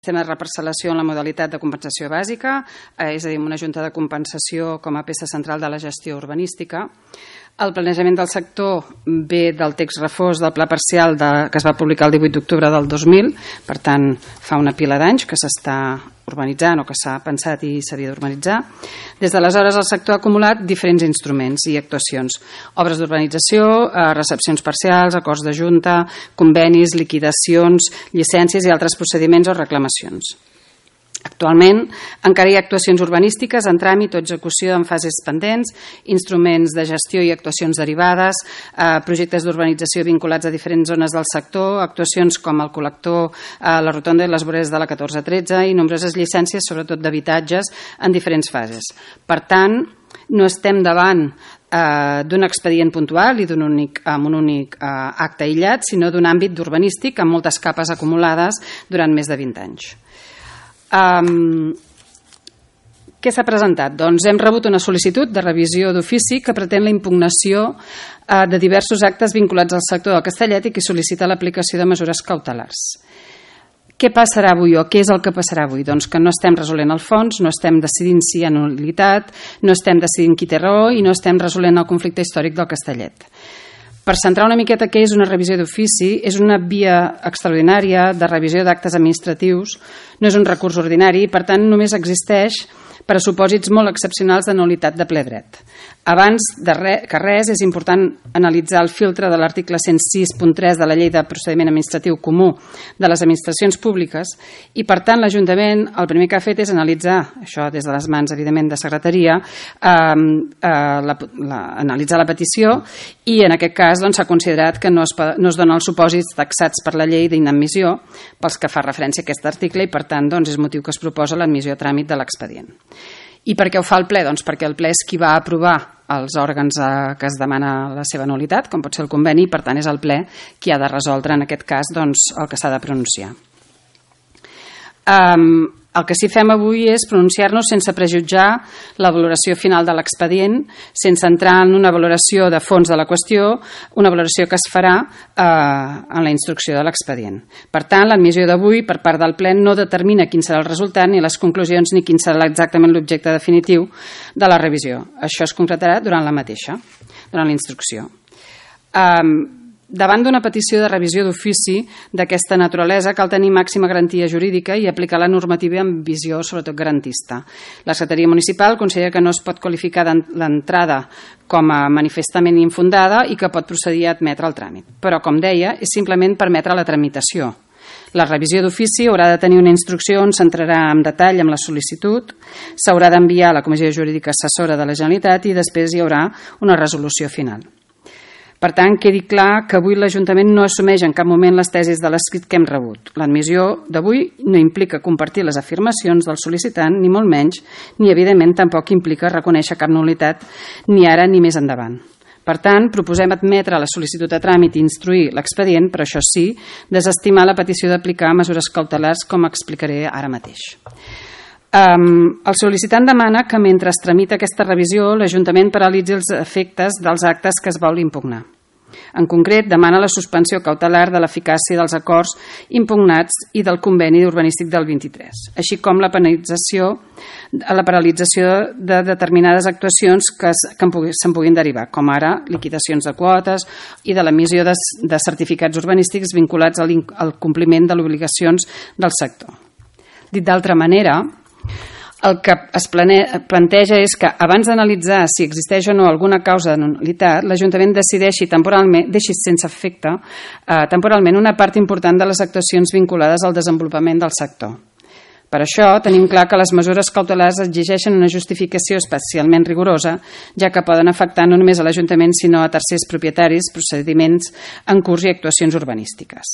sistema de reparcel·lació en la modalitat de compensació bàsica, és a dir, una junta de compensació com a peça central de la gestió urbanística. El planejament del sector ve del text refós del pla parcial que es va publicar el 18 d'octubre del 2000, per tant fa una pila d'anys que s'està urbanitzant o que s'ha pensat i s'havia d'urbanitzar. Des d'aleshores el sector ha acumulat diferents instruments i actuacions: obres d'urbanització, recepcions parcials, acords de junta, convenis, liquidacions, llicències i altres procediments o reclamacions. Actualment encara hi ha actuacions urbanístiques en tràmit o execució en fases pendents, instruments de gestió i actuacions derivades, projectes d'urbanització vinculats a diferents zones del sector, actuacions com el col·lector, la rotonda i les voreres de la 1413 i nombroses llicències, sobretot d'habitatges, en diferents fases. Per tant, no estem davant d'un expedient puntual i amb un únic acte aïllat, sinó d'un àmbit urbanístic amb moltes capes acumulades durant més de 20 anys. Què s'ha presentat? Doncs hem rebut una sol·licitud de revisió d'ofici que pretén la impugnació de diversos actes vinculats al sector del Castellet i que sol·licita l'aplicació de mesures cautelars. Què passarà avui o què és el que passarà avui? Doncs que no estem resolent el fons, no estem decidint si hi ha nul·litat, no estem decidint qui té raó i no estem resolent el conflicte històric del Castellet. Per centrar una miqueta què és una revisió d'ofici, és una via extraordinària de revisió d'actes administratius, no és un recurs ordinari i, per tant, només existeix per a supòsits molt excepcionals de nul·litat de ple dret. Abans que res, és important analitzar el filtre de l'article 106.3 de la Llei de Procediment Administratiu Comú de les Administracions Públiques i, per tant, l'Ajuntament el primer que ha fet és analitzar, això des de les mans, evidentment, de secretaria, analitzar la petició i, en aquest cas, s'ha considerat que no es donen els supòsits taxats per la llei d'inadmissió pels que fa referència a aquest article i, per tant, és motiu que es proposa l'admissió a tràmit de l'expedient. I per què ho fa el ple? Doncs perquè el ple és qui va aprovar els òrgans que es demana la seva nul·litat, com pot ser el conveni, i per tant és el ple qui ha de resoldre en aquest cas el que s'ha de pronunciar. El que sí fem avui és pronunciar-nos sense prejutjar la valoració final de l'expedient, sense entrar en una valoració de fons de la qüestió, una valoració que es farà en la instrucció de l'expedient. Per tant, l'admissió d'avui per part del ple no determina quin serà el resultat, ni les conclusions, ni quin serà exactament l'objecte definitiu de la revisió. Això es concretarà durant la mateixa, durant la instrucció. Davant d'una petició de revisió d'ofici d'aquesta naturalesa cal tenir màxima garantia jurídica i aplicar la normativa amb visió sobretot garantista. La Secretaria Municipal considera que no es pot qualificar l'entrada com a manifestament infundada i que pot procedir a admetre el tràmit. Però, com deia, és simplement permetre la tramitació. La revisió d'ofici haurà de tenir una instrucció on s'entrarà en detall amb la sol·licitud, s'haurà d'enviar a la Comissió Jurídica Assessora de la Generalitat i després hi haurà una resolució final. Per tant, quedi clar que avui l'Ajuntament no assumeix en cap moment les tesis de l'escrit que hem rebut. L'admissió d'avui no implica compartir les afirmacions del sol·licitant, ni molt menys, ni evidentment tampoc implica reconèixer cap nul·litat ni ara ni més endavant. Per tant, proposem admetre la sol·licitud a tràmit i instruir l'expedient, però això sí, desestimar la petició d'aplicar mesures cautelars, com explicaré ara mateix. El sol·licitant demana que mentre es tramita aquesta revisió l'Ajuntament paralitzi els efectes dels actes que es vol impugnar. En concret, demana la suspensió cautelar de l'eficàcia dels acords impugnats i del conveni urbanístic del 23, així com la paralització de determinades actuacions que se'n puguin derivar, com ara liquidacions de quotes i de l'emissió de certificats urbanístics vinculats al compliment de les obligacions del sector. Dit d'altra manera, el que es planteja és que abans d'analitzar si existeix o no alguna causa de nul·litat, l'Ajuntament deixi sense efecte temporalment una part important de les actuacions vinculades al desenvolupament del sector. Per això tenim clar que les mesures cautelars exigeixen una justificació especialment rigorosa, ja que poden afectar no només a l'Ajuntament sinó a tercers propietaris, procediments en curs i actuacions urbanístiques.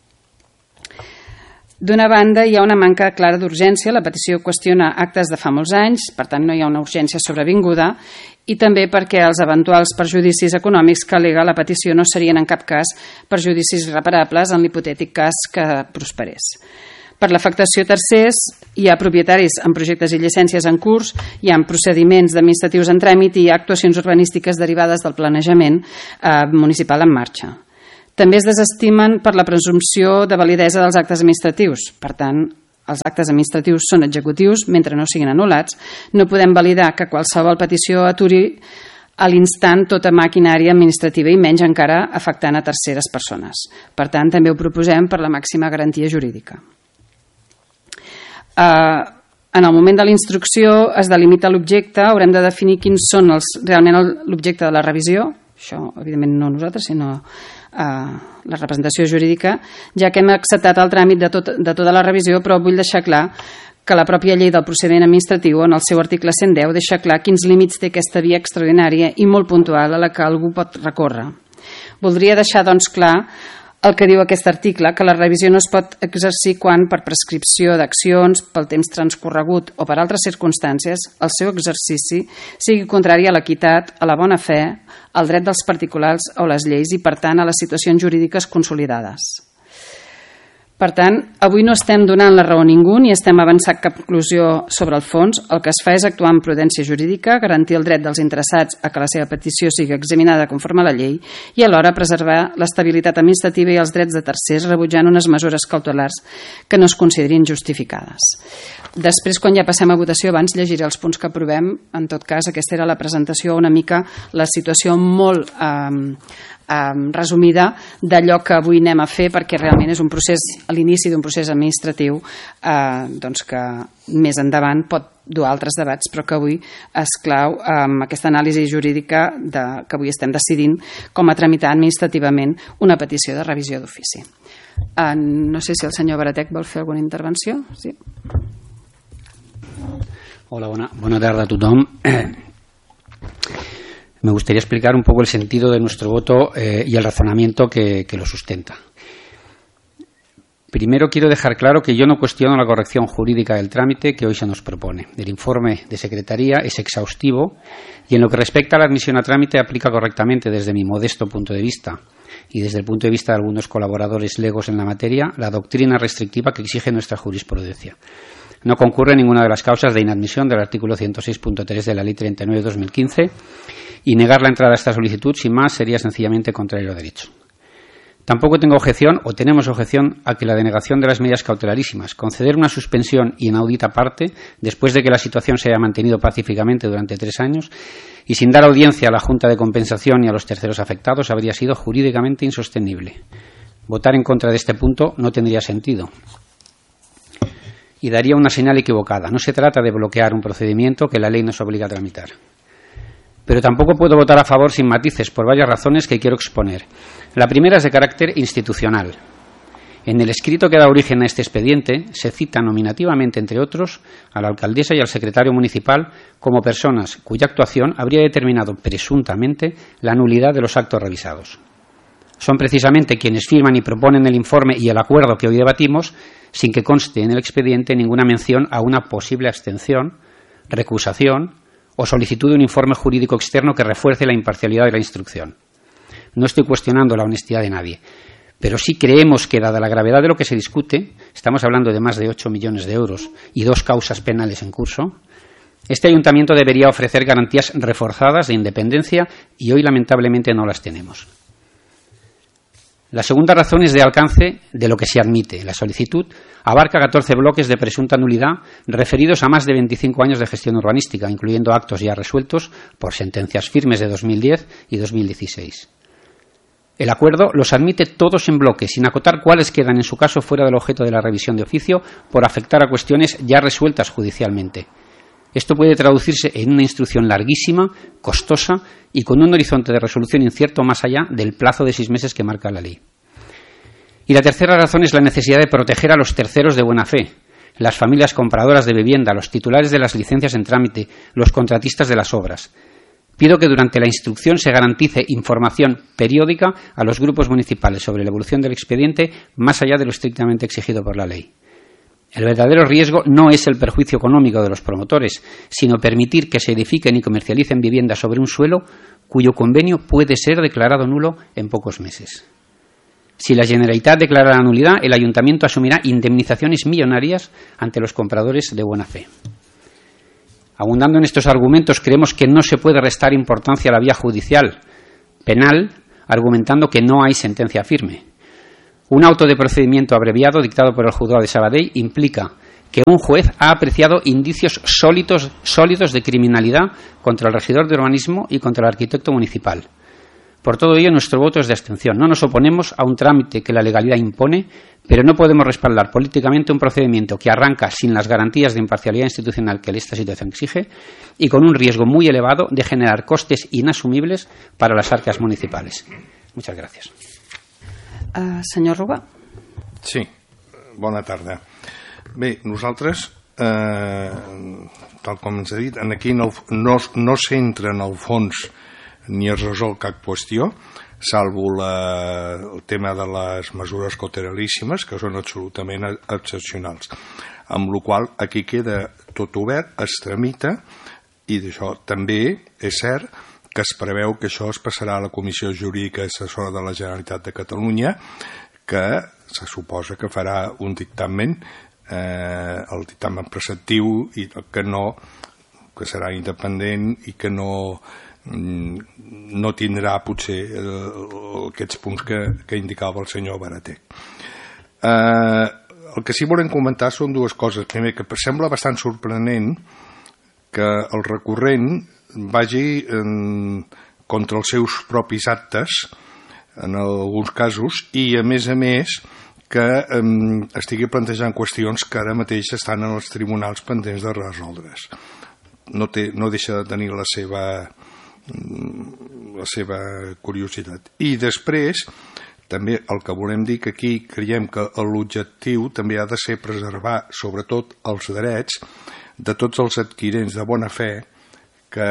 D'una banda, hi ha una manca clara d'urgència, la petició qüestiona actes de fa molts anys, per tant no hi ha una urgència sobrevinguda, i també perquè els eventuals perjudicis econòmics que al·lega la petició no serien en cap cas perjudicis irreparables en l'hipotètic cas que prosperés. Per l'afectació a tercers, hi ha propietaris amb projectes i llicències en curs, hi ha procediments administratius en tràmit i hi ha actuacions urbanístiques derivades del planejament municipal en marxa. També es desestimen per la presumpció de validesa dels actes administratius. Per tant, els actes administratius són executius mentre no siguin anul·lats, no podem validar que qualsevol petició aturi a l'instant tota maquinària administrativa i menys encara afectant a terceres persones. Per tant, també ho proposem per la màxima garantia jurídica. En el moment de la instrucció es delimita l'objecte, haurem de definir quins són realment l'objecte de la revisió, això evidentment no nosaltres, sinó la representació jurídica, ja que hem acceptat el tràmit de tota la revisió, però vull deixar clar que la pròpia llei del procediment administratiu, en el seu article 110, deixa clar quins límits té aquesta via extraordinària i molt puntual a la que algú pot recórrer. Voldria deixar, doncs, clar el que diu aquest article, que la revisió no es pot exercir quan, per prescripció d'accions, pel temps transcorregut o per altres circumstàncies, el seu exercici sigui contrari a l'equitat, a la bona fe, al dret dels particulars o les lleis i, per tant, a les situacions jurídiques consolidades. Per tant, avui no estem donant la raó a ningú ni estem avançant cap conclusió sobre el fons. El que es fa és actuar amb prudència jurídica, garantir el dret dels interessats a que la seva petició sigui examinada conforme a la llei i alhora preservar l'estabilitat administrativa i els drets de tercers, rebutjant unes mesures cautelars que no es considerin justificades. Després, quan ja passem a votació, abans llegiré els punts que aprovem. En tot cas, aquesta era la presentació, una mica la situació molt resumida d'allò que avui anem a fer, perquè realment és un procés, a l'inici d'un procés administratiu doncs que més endavant pot dur altres debats, però que avui és clau amb aquesta anàlisi jurídica que avui estem decidint com a tramitar administrativament una petició de revisió d'ofici. No sé si el senyor Baratec vol fer alguna intervenció. Sí. Hola, bona tarda a tothom. Me gustaría explicar un poco el sentido de nuestro voto y el razonamiento que lo sustenta. Primero quiero dejar claro que yo no cuestiono la corrección jurídica del trámite que hoy se nos propone. El informe de Secretaría es exhaustivo y en lo que respecta a la admisión a trámite aplica correctamente desde mi modesto punto de vista y desde el punto de vista de algunos colaboradores legos en la materia la doctrina restrictiva que exige nuestra jurisprudencia. No concurre ninguna de las causas de inadmisión del artículo 106.3 de la Ley 39/2015 y negar la entrada a esta solicitud sin más sería sencillamente contrario a derecho. Tampoco tengo objeción o tenemos objeción a que la denegación de las medidas cautelarísimas, conceder una suspensión inaudita parte después de que la situación se haya mantenido pacíficamente durante 3 años y sin dar audiencia a la Junta de Compensación y a los terceros afectados habría sido jurídicamente insostenible. Votar en contra de este punto no tendría sentido y daría una señal equivocada. No se trata de bloquear un procedimiento que la ley nos obliga a tramitar. Pero tampoco puedo votar a favor sin matices por varias razones que quiero exponer. La primera es de carácter institucional. En el escrito que da origen a este expediente se cita nominativamente, entre otros, a la alcaldesa y al secretario municipal como personas cuya actuación habría determinado presuntamente la nulidad de los actos revisados. Son precisamente quienes firman y proponen el informe y el acuerdo que hoy debatimos, sin que conste en el expediente ninguna mención a una posible abstención, recusación o solicitud de un informe jurídico externo que refuerce la imparcialidad de la instrucción. No estoy cuestionando la honestidad de nadie, pero sí creemos que, dada la gravedad de lo que se discute, estamos hablando de más de 8 millones de euros y 2 causas penales en curso, este ayuntamiento debería ofrecer garantías reforzadas de independencia y hoy lamentablemente no las tenemos. La segunda razón es de alcance de lo que se admite. La solicitud abarca 14 bloques de presunta nulidad referidos a más de 25 años de gestión urbanística, incluyendo actos ya resueltos por sentencias firmes de 2010 y 2016. El acuerdo los admite todos en bloque, sin acotar cuáles quedan en su caso fuera del objeto de la revisión de oficio por afectar a cuestiones ya resueltas judicialmente. Esto puede traducirse en una instrucción larguísima, costosa y con un horizonte de resolución incierto más allá del plazo de 6 meses que marca la ley. Y la tercera razón es la necesidad de proteger a los terceros de buena fe, las familias compradoras de vivienda, los titulares de las licencias en trámite, los contratistas de las obras. Pido que durante la instrucción se garantice información periódica a los grupos municipales sobre la evolución del expediente más allá de lo estrictamente exigido por la ley. El verdadero riesgo no es el perjuicio económico de los promotores, sino permitir que se edifiquen y comercialicen viviendas sobre un suelo cuyo convenio puede ser declarado nulo en pocos meses. Si la Generalitat declara la nulidad, el Ayuntamiento asumirá indemnizaciones millonarias ante los compradores de buena fe. Abundando en estos argumentos, creemos que no se puede restar importancia a la vía judicial, penal, argumentando que no hay sentencia firme. Un auto de procedimiento abreviado dictado por el juzgado de Sabadell implica que un juez ha apreciado indicios sólidos de criminalidad contra el regidor de urbanismo y contra el arquitecto municipal. Por todo ello, nuestro voto es de abstención. No nos oponemos a un trámite que la legalidad impone, pero no podemos respaldar políticamente un procedimiento que arranca sin las garantías de imparcialidad institucional que esta situación exige y con un riesgo muy elevado de generar costes inasumibles para las arcas municipales. Muchas gracias. Senyor Ruba. Sí, bona tarda. Bé, nosaltres, tal com ens ha dit, aquí no s'entra en el fons ni es resol cap qüestió, salvo el tema de les mesures cautelíssimes, que són absolutament excepcionals. Amb la qual cosa aquí queda tot obert, es tramita, i d'això també és cert que es preveu que això es passarà a la Comissió Jurídica Assessora de la Generalitat de Catalunya, que se suposa que farà un dictamen, el dictamen preceptiu, i que serà independent i que no tindrà potser aquests punts que indicava el senyor Barater. El que sí volem comentar són dues coses. Primer, que sembla bastant sorprenent que el recurrent vagi contra els seus propis actes en alguns casos i a més que estigui plantejant qüestions que ara mateix estan en els tribunals pendents de resoldre's. No deixa de tenir la seva curiositat. I després, també el que volem dir que aquí creiem que l'objectiu també ha de ser preservar sobretot els drets de tots els adquirents de bona fe que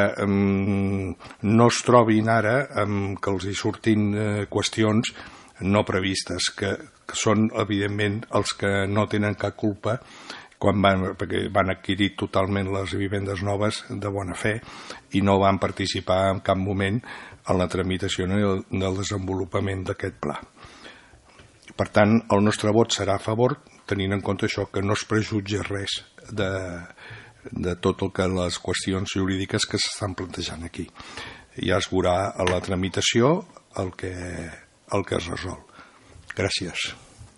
no es trobin ara que els hi surtin qüestions no previstes, que són evidentment els que no tenen cap culpa perquè van adquirir totalment les vivendes noves de bona fe i no van participar en cap moment en la tramitació ni el desenvolupament d'aquest pla. Per tant, el nostre vot serà a favor, tenint en compte això, que no es prejutge res de tot el que les qüestions jurídiques que s'estan plantejant aquí. Ja es veurà a la tramitació el que es resol. Gràcies.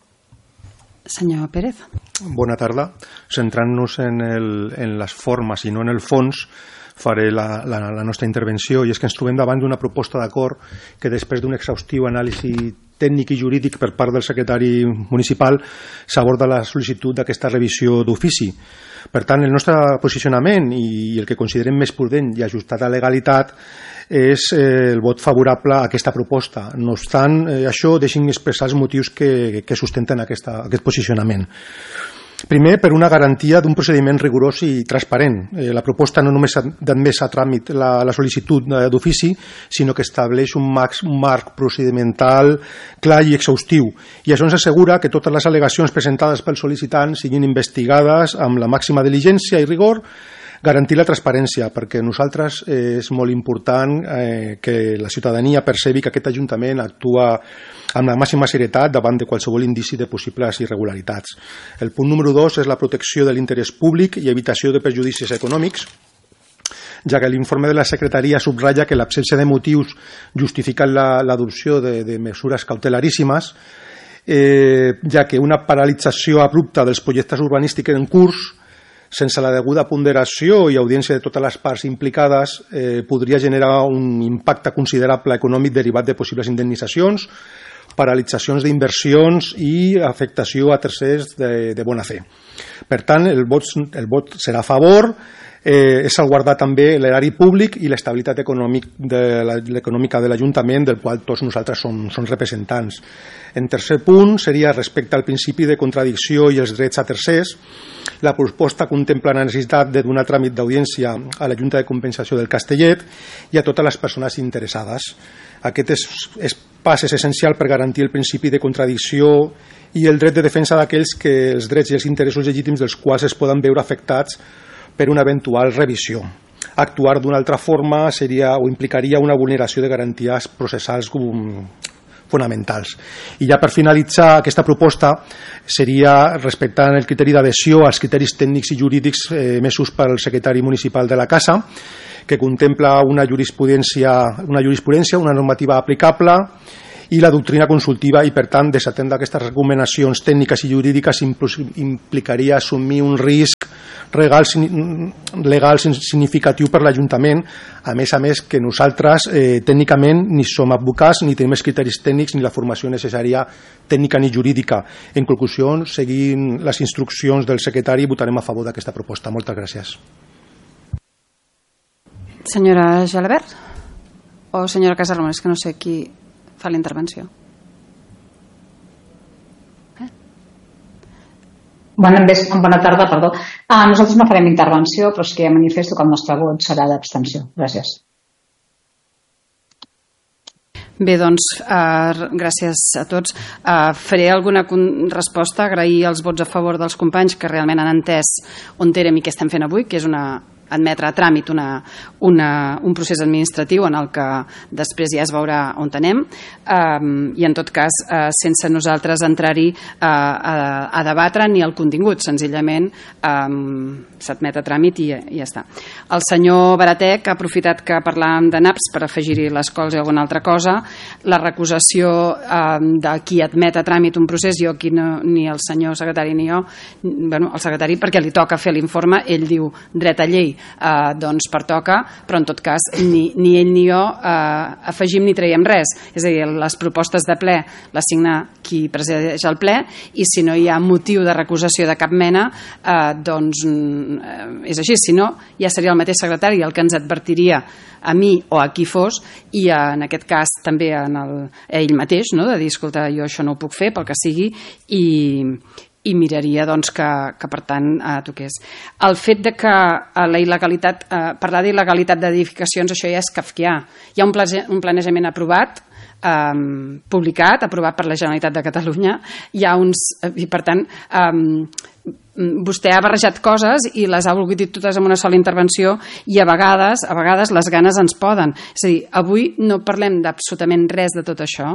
Senyor Pérez. Bona tarda. Centrant-nos en les formes i no en el fons, faré la nostra intervenció, i és que ens trobem davant d'una proposta d'acord que després d'un exhaustiu anàlisi tècnic i jurídic per part del secretari municipal s'aborda la sol·licitud d'aquesta revisió d'ofici. Per tant, el nostre posicionament i el que considerem més prudent i ajustat a legalitat és el vot favorable a aquesta proposta. No obstant això, deixin expressar els motius que sustenten aquest posicionament. Primer, per una garantia d'un procediment rigorós i transparent. La proposta no només admet a tràmit la sol·licitud d'ofici, sinó que estableix un marc procedimental clar i exhaustiu. I això ens assegura que totes les al·legacions presentades pel sol·licitant siguin investigades amb la màxima diligència i rigor, garantir la transparència, perquè a nosaltres és molt important que la ciutadania percebi que aquest Ajuntament actua amb la màxima serietat davant de qualsevol indici de possibles irregularitats. El punt número 2 és la protecció de l'interès públic i evitació de perjudicis econòmics, ja que l'informe de la Secretaria subratlla que l'absència de motius justifica l'adopció de mesures cautelaríssimes, ja que una paralització abrupta dels projectes urbanístics en curs sense la deguda ponderació i audiència de totes les parts implicades podria generar un impacte considerable econòmic derivat de possibles indemnitzacions, paralitzacions d'inversions i afectació a tercers de bona fe. Per tant, el vot serà a favor, és salvaguardar també l'erari públic i l'estabilitat econòmica de l'Ajuntament, del qual tots nosaltres som representants. En tercer punt seria respecte al principi de contradicció i els drets a tercers. La proposta contempla la necessitat de donar tràmit d'audiència a la Junta de Compensació del Castellet i a totes les persones interessades. Aquest pas és essencial per garantir el principi de contradicció i el dret de defensa d'aquells que els drets i els interessos legítims dels quals es poden veure afectats per una eventual revisió. Actuar d'una altra forma implicaria una vulneració de garanties processals fonamentals. I ja per finalitzar, aquesta proposta seria respectant el criteri d'adhesió als criteris tècnics i jurídics emesos pel secretari municipal de la Casa, que contempla una jurisprudència, una normativa aplicable i la doctrina consultiva, i per tant desatendre aquestes recomanacions tècniques i jurídiques implicaria assumir un risc legal significatiu per l'Ajuntament, a més que nosaltres tècnicament ni som advocats ni tenim els criteris tècnics ni la formació necessària tècnica ni jurídica. En conclusió, seguint les instruccions del secretari, votarem a favor d'aquesta proposta. Moltes gràcies. Senyora Gelabert o senyora Casaramon, és que no sé qui fa la intervenció. Bona tarda, perdó. Nosaltres no farem intervenció, però és que ja manifesto que el nostre vot serà d'abstenció. Gràcies. Bé, doncs, gràcies a tots. Faré alguna resposta, agrair els vots a favor dels companys que realment han entès on érem i què estem fent avui, que és admetre a tràmit un procés administratiu en el que després ja es veurà on anem, i en tot cas sense nosaltres entrar-hi a debatre ni el contingut, senzillament s'admet a tràmit i ja està. El senyor Baratec ha aprofitat que parlàvem de naps per afegir-hi les cols i alguna altra cosa. La recusació de qui admet a tràmit un procés, jo aquí ni el senyor secretari ni jo, el secretari perquè li toca fer l'informe, ell diu dret a llei, doncs pertoca, però en tot cas ni ell ni jo afegim ni traiem res, és a dir, les propostes de ple les signa qui presideix el ple, i si no hi ha motiu de recusació de cap mena, doncs és així, si no ja seria el mateix secretari el que ens advertiria a mi o a qui fos, i en aquest cas també a ell mateix, no? De dir, escolta, jo això no ho puc fer pel que sigui, i miraria doncs, que per tant toqués. El fet de que la il·legalitat, parlar d'il·legalitat d'edificacions, això ja és kafkià. Hi ha un planejament aprovat, publicat, aprovat per la Generalitat de Catalunya, i per tant vostè ha barrejat coses i les ha volgut dir totes en una sola intervenció, i a vegades les ganes ens poden. És a dir, avui no parlem d'absolutament res de tot això.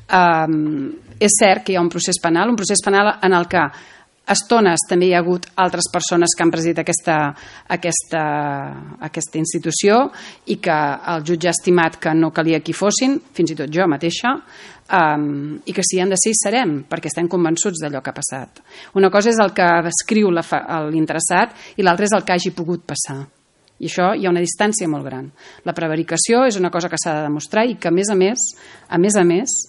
És cert que hi ha un procés penal en el que a estones també hi ha hagut altres persones que han presidit aquesta institució, i que el jutge ha estimat que no calia que hi fossin, fins i tot jo mateixa, i que si han de ser hi serem, perquè estem convençuts d'allò que ha passat. Una cosa és el que escriu l'interessat i l'altra és el que hagi pogut passar. I això hi ha una distància molt gran. La prevaricació és una cosa que s'ha de demostrar i que, a més a més,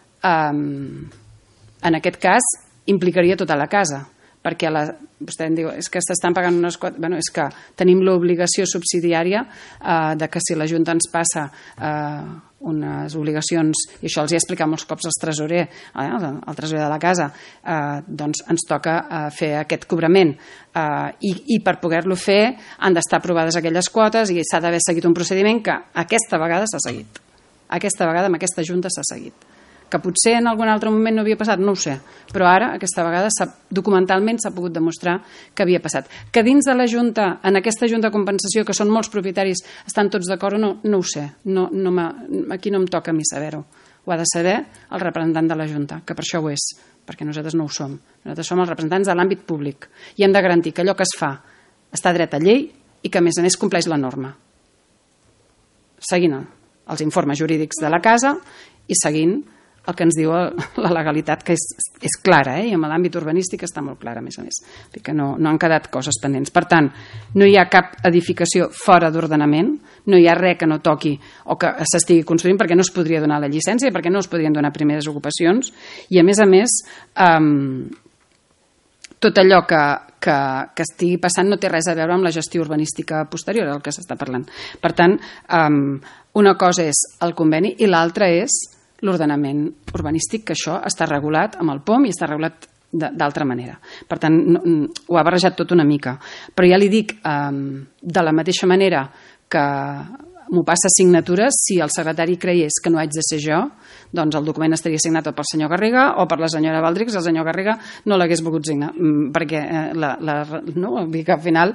en aquest cas implicaria tota la casa, perquè vostè em diu, és que s'estan pagant unes quotes, és que tenim l'obligació subsidiària de que si la Junta ens passa unes obligacions, i això els he explicat molts cops al tresorer de la casa, doncs ens toca fer aquest cobrament, i per poder-lo fer han d'estar aprovades aquelles quotes i s'ha d'haver seguit un procediment que aquesta vegada s'ha seguit. Aquesta vegada amb aquesta Junta s'ha seguit. Que potser en algun altre moment no havia passat, no ho sé, però ara, aquesta vegada, documentalment s'ha pogut demostrar que havia passat. Que dins de la Junta, en aquesta Junta de Compensació, que són molts propietaris, estan tots d'acord o no, no ho sé. Aquí no em toca a mi saber-ho. Ho ha de saber el representant de la Junta, que per això ho és, perquè nosaltres no ho som. Nosaltres som els representants de l'àmbit públic i hem de garantir que allò que es fa està dret a llei i que, a més compleix la norma. Seguint els informes jurídics de la casa i seguint el que ens diu la legalitat, que és clara, i amb l'àmbit urbanístic està molt clara, a més. Que no han quedat coses pendents. Per tant, no hi ha cap edificació fora d'ordenament, no hi ha res que no toqui o que s'estigui construint, perquè no es podria donar la llicència, perquè no es podrien donar primeres ocupacions, i a més, tot allò que estigui passant no té res a veure amb la gestió urbanística posterior al que s'està parlant. Per tant, una cosa és el conveni i l'altra és l'ordenament urbanístic, que això està regulat amb el POM i està regulat d'altra manera. Per tant, ho ha barrejat tot una mica. Però ja li dic, de la mateixa manera que m'ho passa signatures, si el secretari creiés que no haig de ser jo, doncs el document estaria signat o pel senyor Garriga o per la senyora Baldrix. El senyor Garriga no l'hagués volgut signar, perquè al final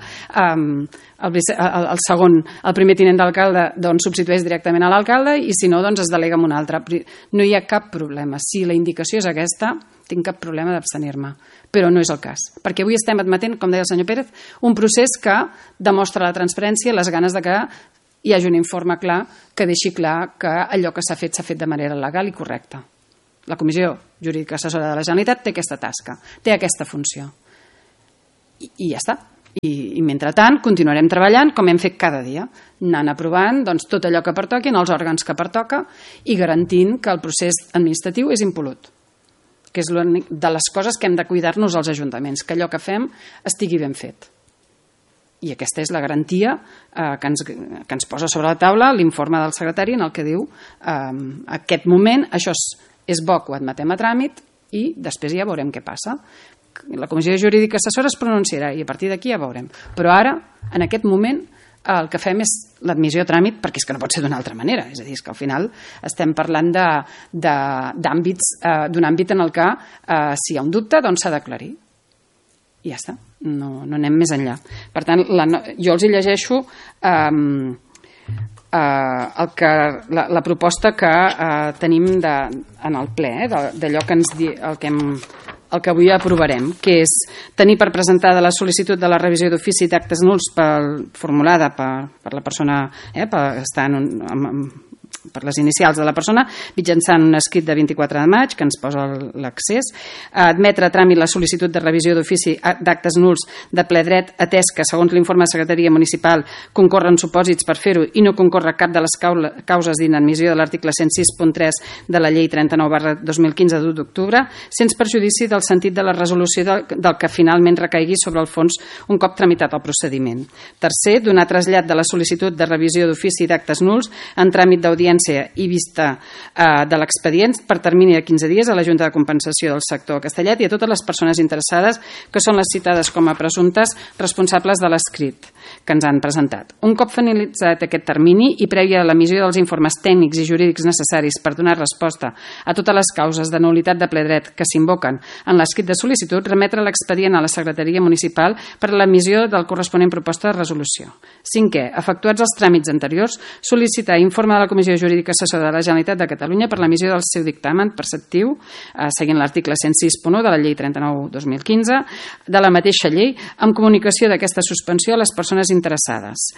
el primer tinent d'alcalde doncs substitueix directament a l'alcalde, i si no, doncs es delega en un altre. No hi ha cap problema. Si la indicació és aquesta, tinc cap problema d'abstenir-me, però no és el cas, perquè avui estem admetent, com deia el senyor Pérez, un procés que demostra la transparència, les ganes de que hi hagi un informe clar que deixi clar que allò que s'ha fet de manera legal i correcta. La Comissió Jurídica Assessora de la Generalitat té aquesta tasca, té aquesta funció. I ja està. I mentrestant continuarem treballant com hem fet cada dia, anant aprovant tot allò que pertoqui en els òrgans que pertoca i garantint que el procés administratiu és impolut, que és l'únic de les coses que hem de cuidar-nos als ajuntaments, que allò que fem estigui ben fet. I aquesta és la garantia que ens posa sobre la taula l'informe del secretari en el que diu aquest moment això és bo que ho admetem a tràmit i després ja veurem què passa. La Comissió Jurídica Assessora es pronunciarà i a partir d'aquí ja veurem. Però ara, en aquest moment, el que fem és l'admissió a tràmit perquè és que no pot ser d'una altra manera. És a dir, és que al final estem parlant d'un àmbit en el que si hi ha un dubte doncs s'ha d'aclarir. I ja està, no anem més enllà. Per tant, jo els hi llegeixo la proposta que tenim en el ple, d'allò el que avui aprovarem, que és tenir per presentada la sol·licitud de la revisió d'ofici d'actes nuls formulada per la persona, per les inicials de la persona, mitjançant un escrit de 24 de maig que ens posa l'accés, admetre a tràmit la sol·licitud de revisió d'ofici d'actes nuls de ple dret, atès que, segons l'informe de Secretaria Municipal, concorren supòsits per fer-ho i no concorre cap de les causes d'inadmissió de l'article 106.3 de la Llei 39/2015 d'1 d'octubre, sense perjudici del sentit de la resolució del que finalment recaigui sobre el fons un cop tramitat el procediment. Tercer, donar trasllat de la sol·licitud de revisió d'ofici d'actes nuls en tràmit d'audiència i vista de l'expedient per termini de 15 dies a la Junta de Compensació del sector Castellet i a totes les persones interessades que són les citades com a presumptes responsables de l'escrit que ens han presentat. Un cop finalitzat aquest termini i prèvia a l'emissió dels informes tècnics i jurídics necessaris per donar resposta a totes les causes de nul·litat de ple dret que s'invoquen en l'escrit de sol·licitud, remetre l'expedient a la Secretaria Municipal per a l'emissió del corresponent proposta de resolució. Cinquè, efectuats els tràmits anteriors, sol·licitar informe de la Comissió Jurídica Assessora de la Generalitat de Catalunya per l'emissió del seu dictamen preceptiu, seguint l'article 106.1 de la Llei 39/2015 de la mateixa llei, amb comunicació d'aquesta suspensió a les persones interessades.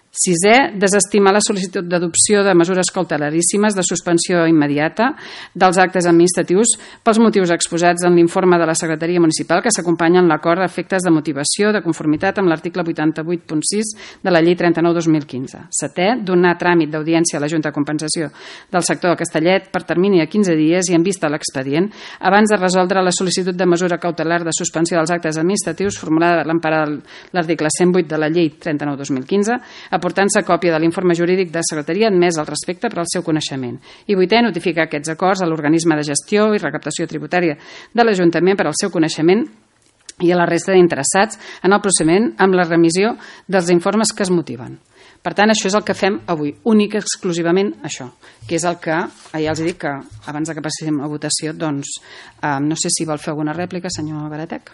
Sisè, desestimar la sol·licitud d'adopció de mesures cautelaríssimes de suspensió immediata dels actes administratius pels motius exposats en l'informe de la Secretaria Municipal que s'acompanya en l'acord a efectes de motivació de conformitat amb l'article 88.6 de la Llei 39/2015. Setè, donar tràmit d'audiència a la Junta de Compensació del sector de Castellet per termini de 15 dies i en vista a l'expedient abans de resoldre la sol·licitud de mesura cautelar de suspensió dels actes administratius formulada a l'empara de l'article 108 de la Llei 39/2015, aportant-se còpia de l'informe jurídic de secretaria admès al respecte per al seu coneixement. I vuitè, notificar aquests acords a l'organisme de gestió i recaptació tributària de l'Ajuntament per al seu coneixement i a la resta d'interessats en el procediment amb la remissió dels informes que es motiven. Per tant, això és el que fem avui, únic i exclusivament això, que és el que, ja els dic que abans que passem a votació, doncs, no sé si vol fer alguna rèplica, senyor Baratec.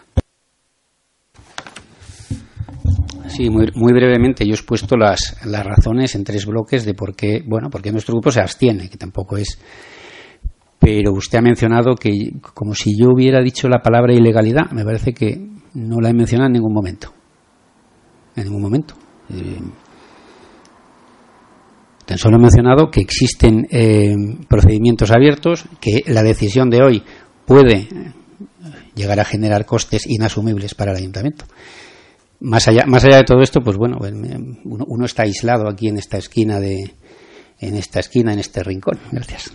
Sí, muy brevemente. Yo he expuesto las razones en 3 bloques de por qué nuestro grupo se abstiene, que tampoco es. Pero usted ha mencionado que, como si yo hubiera dicho la palabra ilegalidad, me parece que no la he mencionado en ningún momento. En ningún momento. Tan solo he mencionado que existen procedimientos abiertos, que la decisión de hoy puede llegar a generar costes inasumibles para el ayuntamiento. Más allá de todo esto, pues bueno, uno está aislado aquí en esta esquina, en este rincón. Gracias.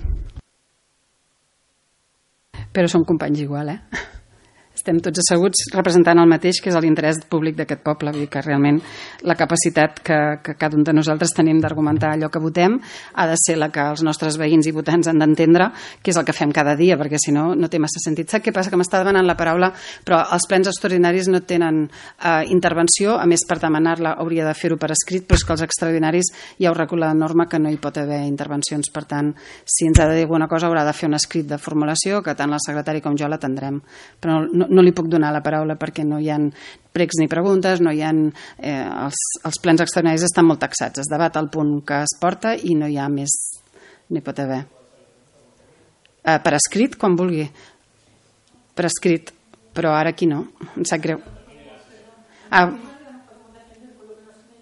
Però som companys igual, Estem tots asseguts representant el mateix, que és l'interès públic d'aquest poble. Vull dir que realment la capacitat que cada un de nosaltres tenim d'argumentar allò que votem ha de ser la que els nostres veïns i votants han d'entendre, que és el que fem cada dia, perquè si no, no té massa sentit. Sap què passa? Que m'està demanant la paraula, però els plens extraordinaris no tenen intervenció, a més per demanar-la hauria de fer-ho per escrit, però és que els extraordinaris ja ho recull la norma que no hi pot haver intervencions. Per tant, si ens ha de dir alguna cosa haurà de fer un escrit de formulació que tant el secretari com jo l'atendrem. Però no li puc donar la paraula perquè no hi ha pregs ni preguntes, no hi ha els plens extraordinaris estan molt taxats, es debat el punt que es porta i no hi ha més, no hi pot haver. Per escrit, quan vulgui, per escrit, però ara aquí no, em sap greu.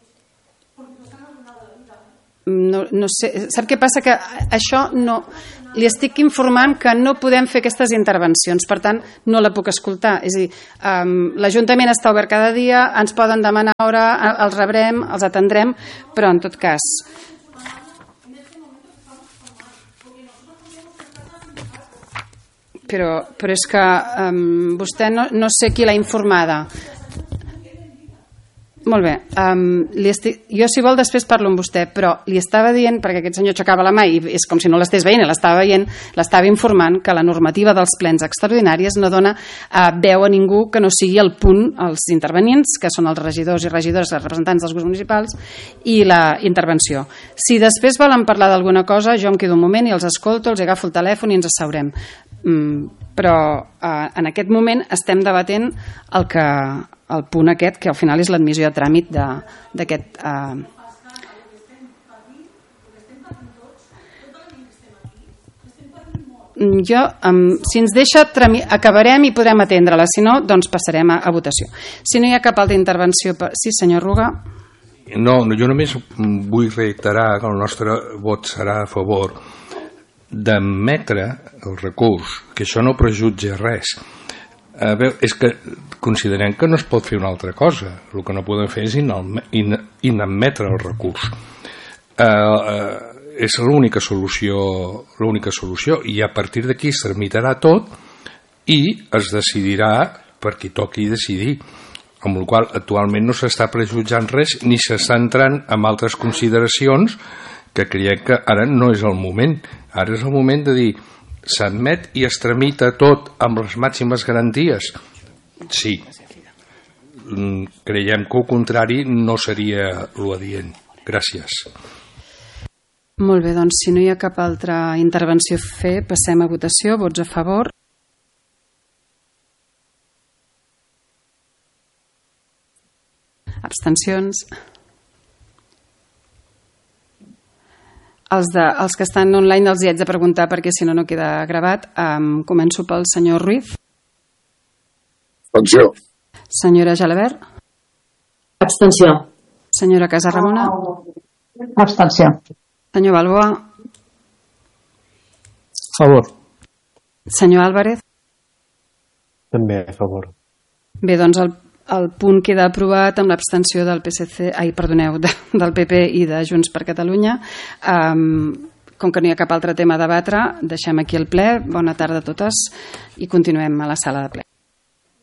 No sé, sap què passa? Que això no li estic informant que no podem fer aquestes intervencions, per tant no la puc escoltar. És a dir, l'Ajuntament està obert cada dia, ens poden demanar hora, els rebrem, els atendrem, però en tot cas... Però és que vostè no sé qui l'ha informada. Molt bé, jo si vol després parlo amb vostè, però li estava dient, perquè aquest senyor aixecava la mà i és com si no l'estés veient, l'estava informant que la normativa dels plens extraordinaris no dona veu a ningú que no sigui el punt als intervenients, que són els regidors i regidores, els representants dels grups municipals, i la intervenció. Si després volen parlar d'alguna cosa, jo em quedo un moment i els escolto, els agafo el telèfon i ens asseurem. Però en aquest moment estem debatent el punt aquest, que al final és l'admissió a tràmit d'aquest... si ens deixa, acabarem i podrem atendre-la, si no, doncs passarem a votació. Si no hi ha cap altra intervenció... Sí, senyor Ruga. No, jo només vull reiterar que el nostre vot serà a favor d'admetre el recurs, que això no prejutja res. A veure, és que considerem que no es pot fer una altra cosa. El que no podem fer és inadmetre el recurs. És l'única solució, i a partir d'aquí es tramitarà tot i es decidirà per qui toqui decidir, amb la qual actualment no s'està prejutjant res ni s'està entrant en altres consideracions que creiem que ara no és el moment. Ara és el moment de dir s'admet i es tramita tot amb les màximes garanties? Sí. Creiem que el contrari no seria l'adient. Gràcies. Molt bé, doncs si no hi ha cap altra intervenció a fer, passem a votació. Vots a favor? Abstencions? Els que estan online els hi haig de preguntar perquè si no queda gravat. Començo pel senyor Ruiz. Abstenció. Senyora Gelabert. Abstenció. Senyora Casarramona. Abstenció. Senyor Balboa. Favor. Senyor Álvarez. També a favor. Bé, doncs el punt queda aprovat amb l'abstenció del del PP i de Junts per Catalunya. Com que no hi ha cap altre tema a debatre, deixem aquí el ple. Bona tarda a totes i continuem a la sala de ple.